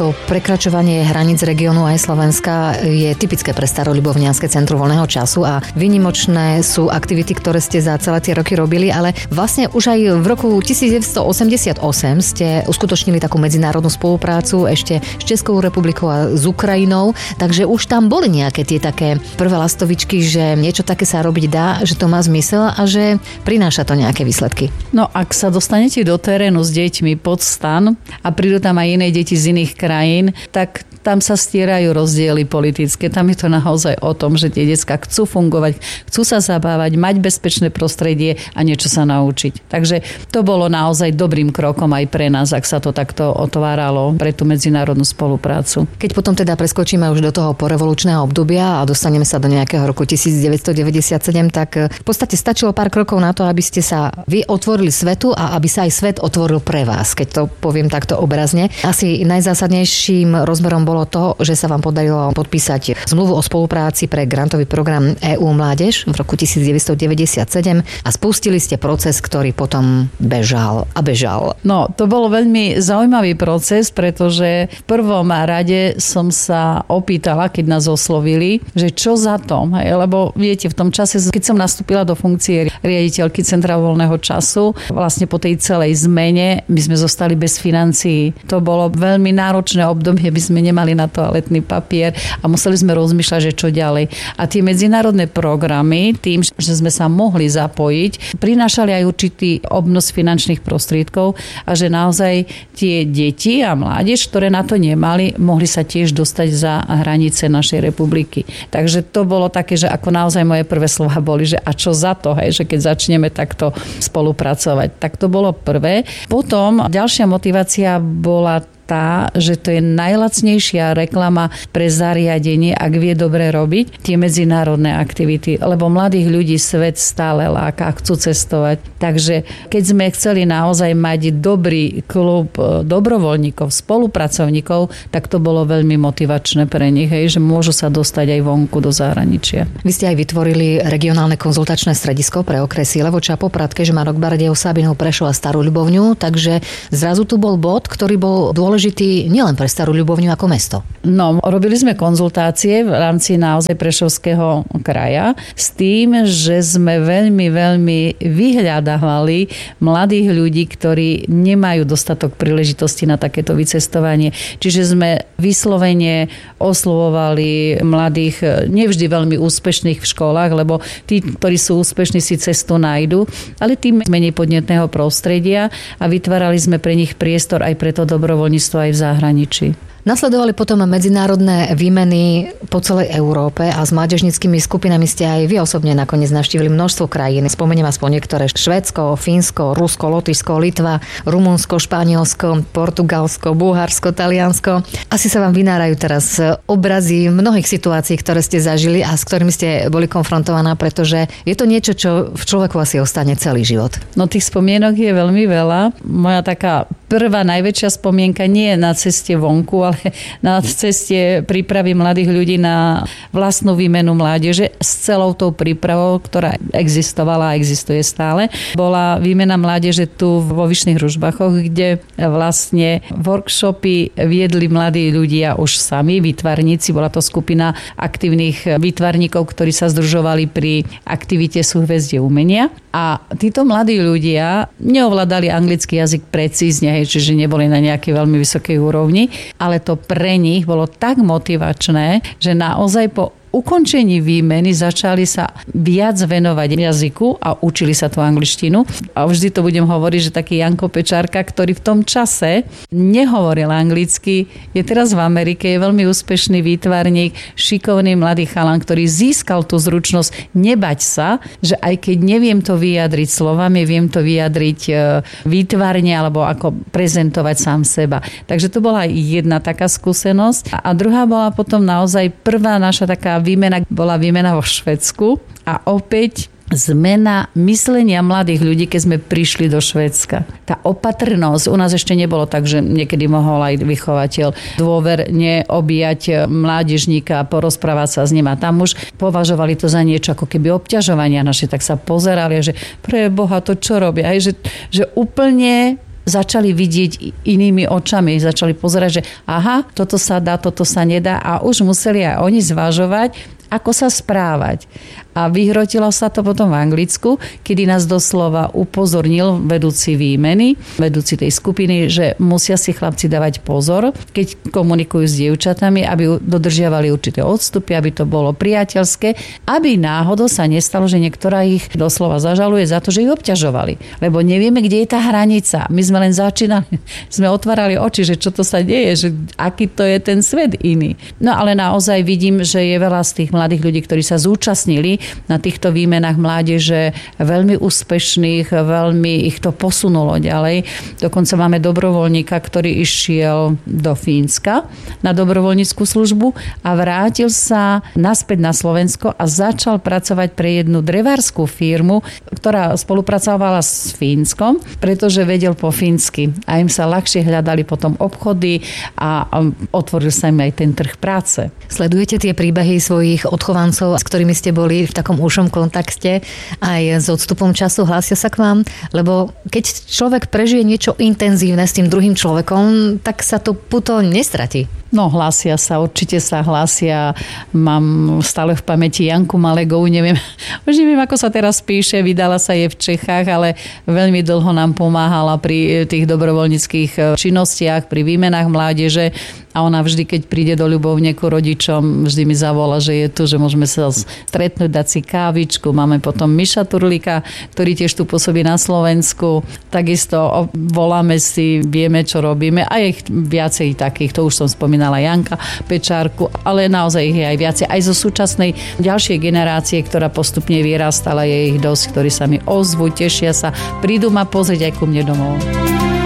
to prekračovanie hraníc regiónu aj Slovenska je typické pre Staroľubovnianske centrum voľného času a výnimočné sú aktivity, ktoré ste za celé tie roky robili, ale vlastne už aj v roku 1988 ste uskutočnili takú medzinárodnú spoluprácu ešte s Českou republikou a s Ukrajinou, takže už tam boli nejaké tie také prvé lastovičky, že niečo také sa robiť dá, že to má zmysel a že prináša to nejaké výsledky. No ak sa dostanete do terénu s deťmi pod stan a prídu tam aj iné deti z iných krajín, tak tam sa stierajú rozdiely politické. Tam je to naozaj o tom, že tie decká chcú fungovať, chcú sa zabávať, mať bezpečné prostredie a niečo sa naučiť. Takže to bolo naozaj dobrým krokom aj pre nás, ak sa to takto otváralo pre tú medzinárodnú spoluprácu. Keď potom teda preskočíme už do toho porevolučného obdobia a dostaneme sa do nejakého roku 1997, tak v podstate stačilo pár krokov na to, aby ste sa vy otvorili svetu a aby sa aj svet otvoril pre vás, keď to poviem takto obrazne. Asi najzásadnejším rozmerom bolo to, že sa vám podarilo podpísať zmluvu o spolupráci pre grantový program EU Mládež v roku 1997 a spustili ste proces, ktorý potom bežal a bežal. No, to bol veľmi zaujímavý proces, pretože v prvom rade som sa opýtala, keď nás oslovili, že čo za to, lebo viete, v tom čase, keď som nastúpila do funkcie riaditeľky Centra voľného času, vlastne po tej celej zmene my sme zostali bez financií. To bolo veľmi náročné obdobie, by sme nemali na toaletný papier a museli sme rozmýšľať, že čo ďalej. A tie medzinárodné programy, tým, že sme sa mohli zapojiť, prinášali aj určitý obnos finančných prostriedkov a že naozaj tie deti a mládež, ktoré na to nemali, mohli sa tiež dostať za hranice našej republiky. Takže to bolo také, že ako naozaj moje prvé slova boli, že a čo za to, že keď začneme takto spolupracovať. Tak to bolo prvé. Potom ďalšia motivácia bola tá, že to je najlacnejšia reklama pre zariadenie, ak vie dobre robiť tie medzinárodné aktivity, lebo mladých ľudí svet stále láka, chcú cestovať. Takže keď sme chceli naozaj mať dobrý klub dobrovoľníkov, spolupracovníkov, tak to bolo veľmi motivačné pre nich, že môžu sa dostať aj vonku do zahraničia. Vy ste aj vytvorili regionálne konzultačné stredisko pre okresy Levoča, Poprad, Kežmarok, Bardejov, Sabinov, Prešov a Starú Ľubovňu, takže zrazu tu bol bod, ktorý bol dôležitý nielen pre Starú Ľubovňu ako mesto. No, robili sme konzultácie v rámci naozaj Prešovského kraja s tým, že sme veľmi vyhľadávali mladých ľudí, ktorí nemajú dostatok príležitosti na takéto vycestovanie. Čiže sme vyslovene oslovovali mladých, nevždy veľmi úspešných v školách, lebo tí, ktorí sú úspešní, si cestu nájdu, ale tým menej podnetného prostredia a vytvárali sme pre nich priestor aj pre to dobrovoľníctvo aj v zahraničí. Nasledovali potom medzinárodné výmeny po celej Európe a s mládežníckymi skupinami ste aj vy osobne nakoniec navštívili množstvo krajín. Spomeniem aspoň niektoré: Švédsko, Fínsko, Rusko, Lotyšsko, Litva, Rumunsko, Španielsko, Portugalsko, Bulharsko, Taliansko. Asi sa vám vynárajú teraz obrazy mnohých situácií, ktoré ste zažili a s ktorými ste boli konfrontovaná, pretože je to niečo, čo v človeku asi ostane celý život. No tých spomienok je veľmi veľa. Moja taká prvá najväčšia spomienka nie je na ceste vonku, ale na ceste prípravy mladých ľudí na vlastnú výmenu mládeže s celou tou prípravou, ktorá existovala a existuje stále. Bola výmena mládeže tu vo Vyšných Ružbachoch, kde vlastne workshopy viedli mladí ľudia už sami, výtvarníci. Bola to skupina aktívnych výtvarníkov, ktorí sa združovali pri aktivite Súhvezdie umenia. A títo mladí ľudia neovládali anglický jazyk precízne, čiže neboli na nejakej veľmi vysokej úrovni, ale to pre nich bolo tak motivačné, že naozaj po ukončení výmeny začali sa viac venovať jazyku a učili sa tú angličtinu. A vždy to budem hovoriť, že taký Janko Pečárka, ktorý v tom čase nehovoril anglicky, je teraz v Amerike, je veľmi úspešný výtvarník, šikovný mladý chalan, ktorý získal tú zručnosť nebať sa, že aj keď neviem to vyjadriť slovami, viem to vyjadriť výtvarne alebo ako prezentovať sám seba. Takže to bola jedna taká skúsenosť. A druhá bola potom naozaj prvá naša taká bola výmena vo Švédsku a opäť zmena myslenia mladých ľudí, keď sme prišli do Švédska. Tá opatrnosť, u nás ešte nebolo tak, že niekedy mohol aj vychovateľ dôverne objať mládežníka a porozprávať sa s ním. A tam už považovali to za niečo ako keby obťažovania naše, tak sa pozerali, že pre Boha to čo robia. Že úplne začali vidieť inými očami, začali pozerať, že aha, toto sa dá, toto sa nedá a už museli aj oni zvažovať, ako sa správať. A vyhrotilo sa to potom v Anglicku, kedy nás doslova upozornil vedúci výmeny, vedúci tej skupiny, že musia si chlapci dávať pozor, keď komunikujú s dievčatami, aby dodržiavali určité odstupy, aby to bolo priateľské, aby náhodou sa nestalo, že niektorá ich doslova zažaluje za to, že ich obťažovali. Lebo nevieme, kde je tá hranica. My sme len začínali, sme otvárali oči, že čo to sa deje, že aký to je ten svet iný. No ale naozaj vidím, že je veľa z tých mladých ľudí, ktorí sa zúčastnili na týchto výmenách mládeže, veľmi úspešných, veľmi ich to posunulo ďalej. Dokonca máme dobrovoľníka, ktorý išiel do Fínska na dobrovoľníckú službu a vrátil sa naspäť na Slovensko a začal pracovať pre jednu drevárskú firmu, ktorá spolupracovala s Fínskom, pretože vedel po fínsky a im sa ľahšie hľadali potom obchody a otvoril sa im aj ten trh práce. Sledujete tie príbehy svojich odchovancov, s ktorými ste boli v takom úzkom kontakte aj s odstupom času, hlásia sa k vám? Lebo keď človek prežije niečo intenzívne s tým druhým človekom, tak sa to puto nestratí. No, hlásia sa, určite sa hlásia. Mám stále v pamäti Janku Malegovú, už neviem, ako sa teraz píše, vydala sa je v Čechách, ale veľmi dlho nám pomáhala pri tých dobrovoľníckych činnostiach, pri výmenách mládeže a ona vždy, keď príde do Ľubovne ku rodičom, vždy mi zavolá, že je tu, že môžeme sa stretnúť, dať si kávičku. Máme potom Miša Turlíka, ktorý tiež tu pôsobí na Slovensku. Takisto voláme si, vieme, čo robíme a je viacej takých, to už som spomínala, Janka Pečárku, ale naozaj ich je aj viacej. Aj zo súčasnej ďalšej generácie, ktorá postupne vyrastala, je ich dosť, ktorí sa mi ozvú, tešia sa, prídu ma pozrieť aj ku mne domov.